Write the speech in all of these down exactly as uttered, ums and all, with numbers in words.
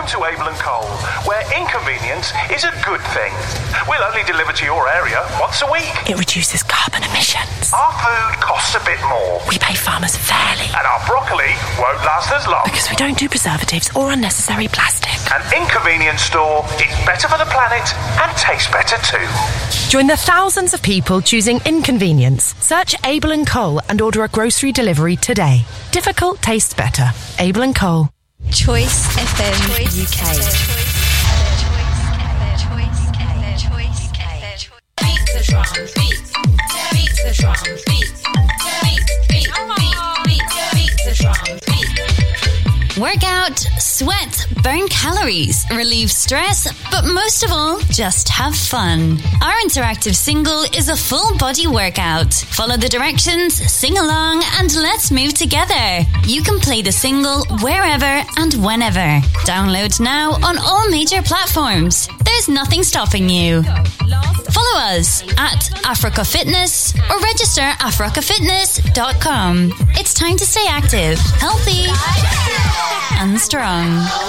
Welcome to Abel and Cole, where inconvenience is a good thing. We'll only deliver to your area once a week. It reduces carbon emissions. Our food costs a bit more. We pay farmers fairly. And our broccoli won't last as long. Because we don't do preservatives or unnecessary plastic. An inconvenience store is better for the planet and tastes better too. Join the thousands of people choosing inconvenience. Search Abel and Cole and order a grocery delivery today. Difficult tastes better. Abel and Cole. Choice F M U K. Beat the drums, beat, beat the drums, beat, beat, beat, beat, beat, beat the drums, beat. Work out, sweat, burn calories, relieve stress, but most of all, just have fun. Our interactive single is a full body workout. Follow the directions, sing along, and let's move together. You can play the single wherever and whenever. Download now on all major platforms. There's nothing stopping you. Follow us at Africa Fitness or register africa fitness dot com. It's time to stay active, healthy, and strong.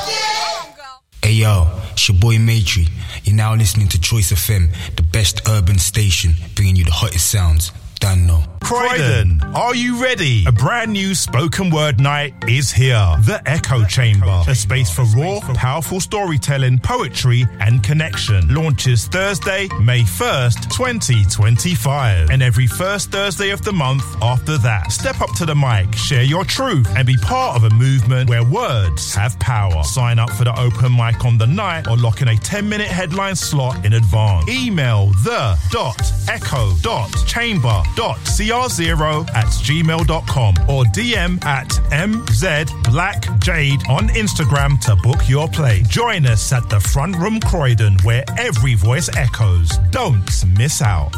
Hey yo, it's your boy Matry. You're now listening to Choice F M, the best urban station, bringing you the hottest sounds. Don't know. Croydon, are you ready? A brand new spoken word night is here. The Echo Chamber, a space for raw, powerful storytelling, poetry, and connection. Launches Thursday, May first, twenty twenty-five. And every first Thursday of the month after that. Step up to the mic, share your truth, and be part of a movement where words have power. Sign up for the open mic on the night or lock in a ten-minute headline slot in advance. Email the dot echo dot chamber dot c r zero at gmail dot com or D M at M Z Black Jade on Instagram to book your play. Join us at the Front Room Croydon, where every voice echoes. Don't miss out.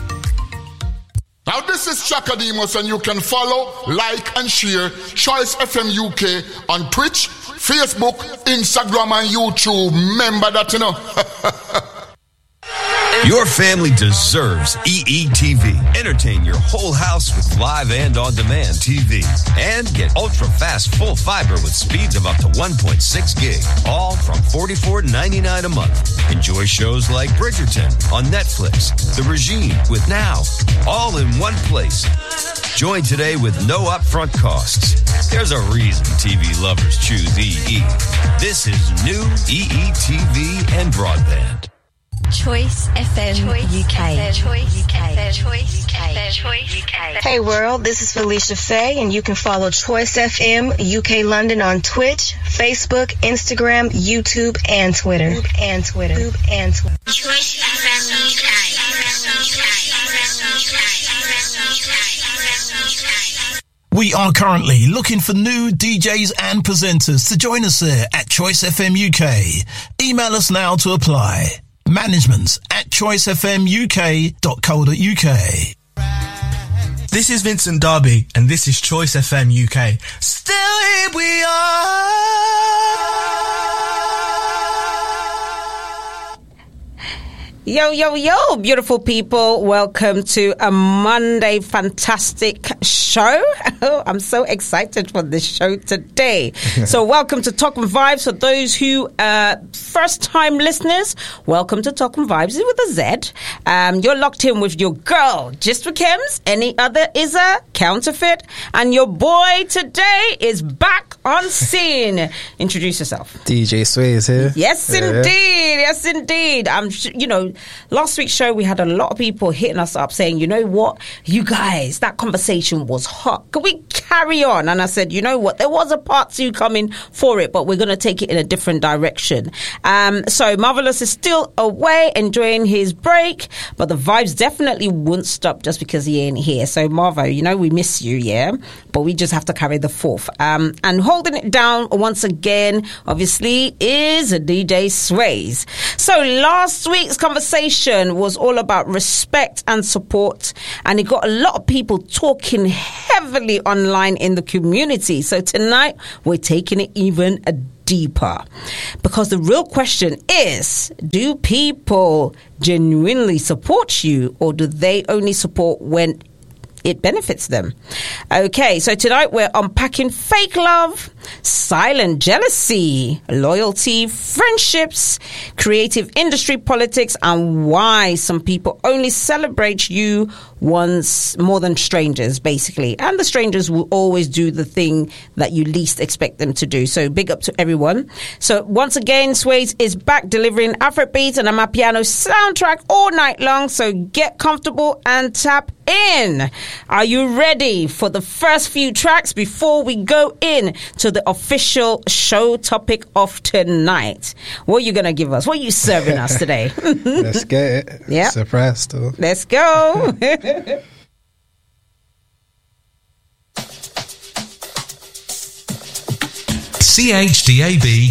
Now this is Chakademos, and you can follow, like and share Choice F M U K on Twitch, Facebook, Instagram and YouTube. Remember that, you know. Your family deserves E E T V. Entertain your whole house with live and on-demand T V. And get ultra-fast full fiber with speeds of up to one point six gig. All from forty-four ninety-nine a month. Enjoy shows like Bridgerton on Netflix, The Regime with Now, all in one place. Join today with no upfront costs. There's a reason T V lovers choose E E. This is new E E T V and broadband. Choice F M U K. Choice F M, Choice F M, Choice U K. Hey world, this is Felicia Faye, and you can follow Choice F M U K London on Twitch, Facebook, Instagram, YouTube, and Twitter. And Twitter. And Twitter. Choice F M U K. We are currently looking for new D Js and presenters to join us here at Choice F M U K. Email us now to apply. Managements at choice f m u k dot co dot u k. This is Vincent Darby, and this is Choice F M U K. Still here we are. Yo, yo, yo, beautiful people. Welcome to a Monday fantastic show. Oh, I'm so excited for this show today. So welcome to Talk and Vibes. For those who uh first-time listeners, welcome to Talk and Vibes with a Z. Um, you're locked in with your girl, Just for Kims. Any other is a counterfeit. And your boy today is back on scene. Introduce yourself. D J Sway is here. Yes, yeah. indeed. Yes, indeed. I'm, you know, last week's show, we had a lot of people hitting us up saying, you know what, you guys, that conversation was hot. Could we carry on? And I said, you know what, there was a part two coming for it, but we're going to take it in a different direction. Um, so Marvelous is still away, enjoying his break, but the vibes definitely won't stop just because he ain't here. So Marvo, you know, we miss you, yeah, but we just have to carry the fourth. Um, and holding it down once again, obviously, is a D J Sways. So last week's conversation was all about respect and support, and it got a lot of people talking heavily online in the community. So tonight we're taking it even a deeper, because the real question is, do people genuinely support you, or do they only support when it benefits them? Okay, so tonight we're unpacking fake love, silent jealousy, loyalty, friendships, creative industry politics, and why some people only celebrate you once more than strangers, basically. And the strangers will always do the thing that you least expect them to do. So big up to everyone. So once again, Swayze is back delivering Afrobeat and Amapiano soundtrack all night long. So get comfortable and tap in. Are you ready for the first few tracks before we go in to the official show topic of tonight? What are you going to give us? What are you serving us today? Let's get it. Yeah. Surprise too. Let's go. C H D A B